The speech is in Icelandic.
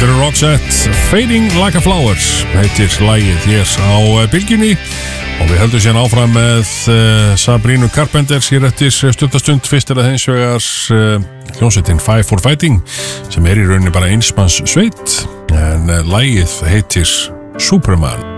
Þetta eru Roxette, Fading Like a Flower heitir lagið hér á Bylgjunni og við höldum síðan áfram með Sabrina Carpenter hér eftir stuttastund. Fyrst er það hins vegar hljómsveitin Five for Fighting sem er í rauninni bara einsmanns sveit en lagið heitir Superman.